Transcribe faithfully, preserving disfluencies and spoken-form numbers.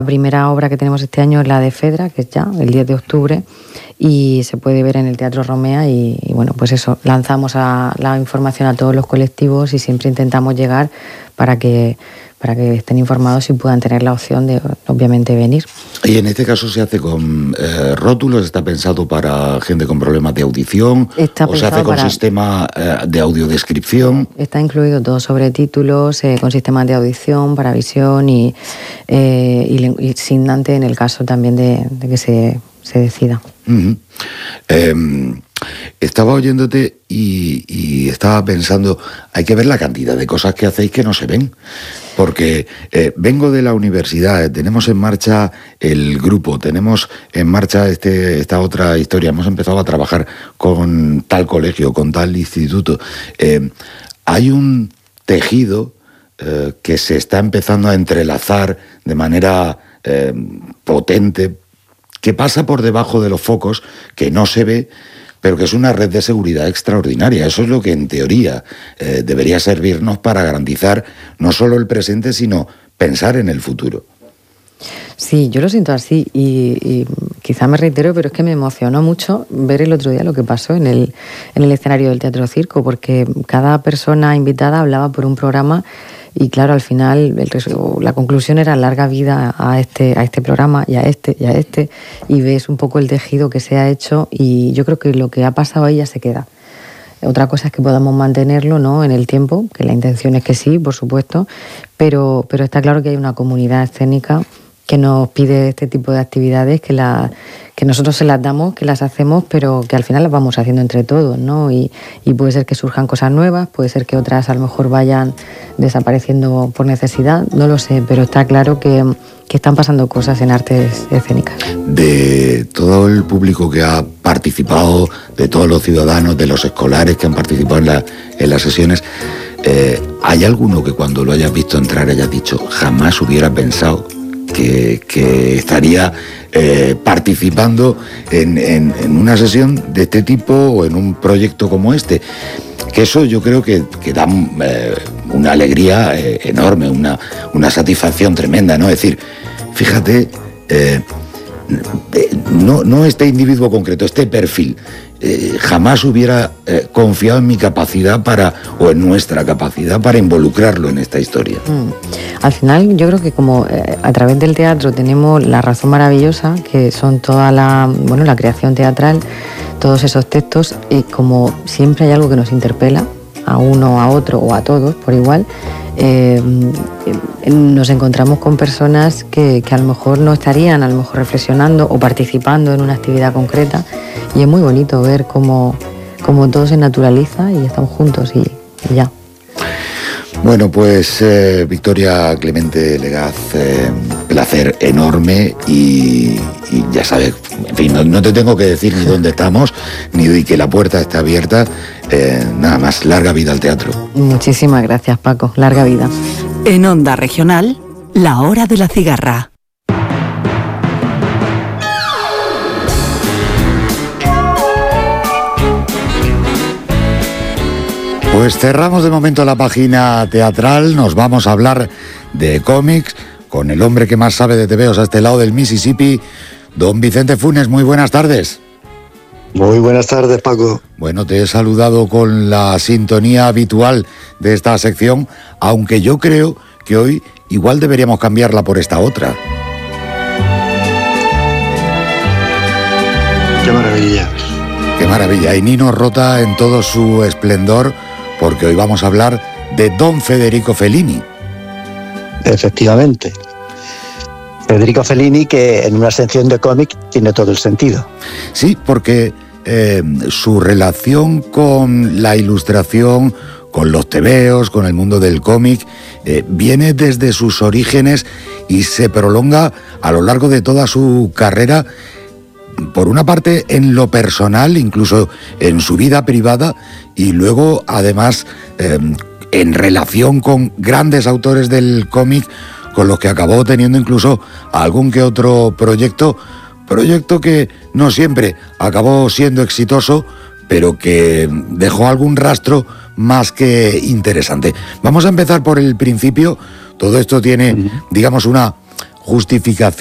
La primera obra que tenemos este año es la de Fedra, que es ya el diez de octubre, y se puede ver en el Teatro Romea y, y bueno, pues eso, lanzamos a la información a todos los colectivos y siempre intentamos llegar para que, para que estén informados y puedan tener la opción de, obviamente, venir. Y en este caso se hace con eh, rótulos, está pensado para gente con problemas de audición, está o se hace con para... sistema eh, de audiodescripción. Está incluido todo sobre títulos, eh, con sistemas de audición para visión y, eh, y, y signante en el caso también de, de que se, se decida. Uh-huh. Eh, estaba oyéndote y, y estaba pensando, hay que ver la cantidad de cosas que hacéis que no se ven. Porque eh, vengo de la universidad, eh, tenemos en marcha el grupo, tenemos en marcha este, esta otra historia, hemos empezado a trabajar con tal colegio, con tal instituto. Eh, hay un tejido eh, que se está empezando a entrelazar de manera eh, potente, que pasa por debajo de los focos, que no se ve, pero que es una red de seguridad extraordinaria. Eso es lo que en teoría eh, debería servirnos para garantizar no solo el presente, sino pensar en el futuro. Sí, yo lo siento así y, y quizá me reitero, pero es que me emocionó mucho ver el otro día lo que pasó en el, en el escenario del Teatro Circo, porque cada persona invitada hablaba por un programa. Y claro, al final el, la conclusión era larga vida a este, a este programa y a este y a este, y ves un poco el tejido que se ha hecho y yo creo que lo que ha pasado ahí ya se queda. Otra cosa es que podamos mantenerlo, ¿no?, en el tiempo, que la intención es que sí, por supuesto, pero, pero está claro que hay una comunidad escénica que nos pide este tipo de actividades, que, la, que nosotros se las damos, que las hacemos, pero que al final las vamos haciendo entre todos, ¿no? Y, y puede ser que surjan cosas nuevas, puede ser que otras a lo mejor vayan desapareciendo por necesidad, no lo sé, pero está claro que, que están pasando cosas en artes escénicas. De todo el público que ha participado, de todos los ciudadanos, de los escolares que han participado en, la, en las sesiones, eh, ¿hay alguno que cuando lo hayas visto entrar hayas dicho, jamás hubiera pensado Que, que estaría eh, participando en, en, en una sesión de este tipo o en un proyecto como este? Que eso yo creo que, que da eh, una alegría eh, enorme, una, una satisfacción tremenda, ¿no? Es decir, fíjate, eh, no, no este individuo concreto, este perfil, eh, jamás hubiera eh, confiado en mi capacidad para, o en nuestra capacidad para involucrarlo en esta historia. Mm. Al final yo creo que como eh, a través del teatro tenemos la razón maravillosa, que son toda la, bueno, la creación teatral, todos esos textos, y como siempre hay algo que nos interpela, a uno, a otro o a todos por igual, eh, nos encontramos con personas que, que a lo mejor no estarían a lo mejor reflexionando o participando en una actividad concreta, y es muy bonito ver cómo, cómo todo se naturaliza y estamos juntos y, y ya. Bueno, pues eh, Victoria Clemente Legaz, eh, placer enorme y, y ya sabes, en fin, no, no te tengo que decir ni dónde estamos, ni de que la puerta está abierta, eh, nada más, larga vida al teatro. Muchísimas gracias, Paco, larga vida. En Onda Regional, la hora de la cigarra. Pues cerramos de momento la página teatral, nos vamos a hablar de cómics con el hombre que más sabe de tebeos a este lado del Mississippi, don Vicente Funes. Muy buenas tardes. Muy buenas tardes, Paco. Bueno, te he saludado con la sintonía habitual de esta sección, aunque yo creo que hoy igual deberíamos cambiarla por esta otra. Qué maravilla. Qué maravilla. Y Nino Rota en todo su esplendor, porque hoy vamos a hablar de don Federico Fellini. Efectivamente. Federico Fellini, que en una sección de cómic tiene todo el sentido. Sí, porque eh, su relación con la ilustración, con los tebeos, con el mundo del cómic, eh, viene desde sus orígenes y se prolonga a lo largo de toda su carrera, por una parte en lo personal, incluso en su vida privada, y luego además eh, en relación con grandes autores del cómic, con los que acabó teniendo incluso algún que otro proyecto, proyecto que no siempre acabó siendo exitoso, pero que dejó algún rastro más que interesante. Vamos a empezar por el principio. Todo esto tiene, digamos, una justificación